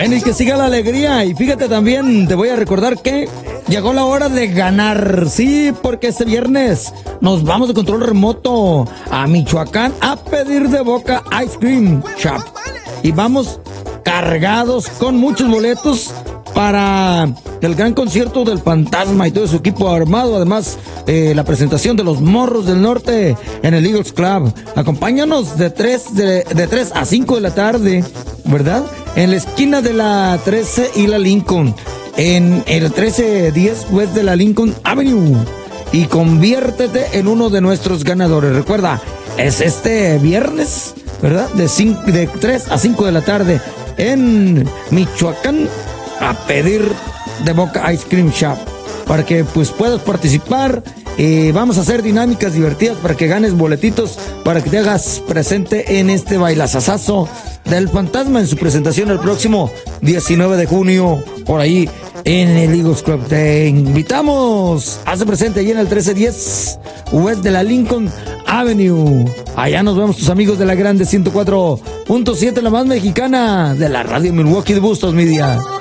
Bueno, y que siga la alegría. Y fíjate también, te voy a recordar que llegó la hora de ganar. Sí, porque este viernes nos vamos de control remoto a Michoacán a pedir de Boca Ice Cream Shop. Y vamos cargados con muchos boletos para el gran concierto del Fantasma y todo su equipo armado. Además, la presentación de los Morros del Norte en el Eagles Club. Acompáñanos de 3 a 5 de la tarde, ¿verdad? En la esquina de la 13 y la Lincoln, en el 1310 West de la Lincoln Avenue. Y conviértete en uno de nuestros ganadores. Recuerda, es este viernes, ¿verdad? De 3 a 5 de la tarde en Michoacán, a pedir de Boca Ice Cream Shop para que pues puedas participar. Vamos a hacer dinámicas divertidas para que ganes boletitos, para que te hagas presente en este bailazazazo del Fantasma en su presentación el próximo 19 de junio por ahí en el Eagles Club. Te invitamos, hazte presente allí en el 1310 West de la Lincoln Avenue. Allá nos vemos tus amigos de la Grande 104.7, la más mexicana de la radio Milwaukee de Bustos Media.